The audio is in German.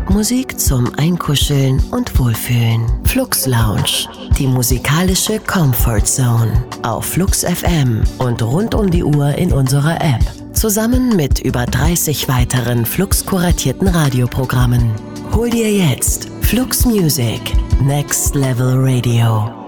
Popmusik zum Einkuscheln und Wohlfühlen. Flux Lounge, die musikalische Comfort Zone. Auf Flux FM und rund um die Uhr in unserer App. Zusammen mit über 30 weiteren Flux-kuratierten Radioprogrammen. Hol dir jetzt Flux Music, Next Level Radio.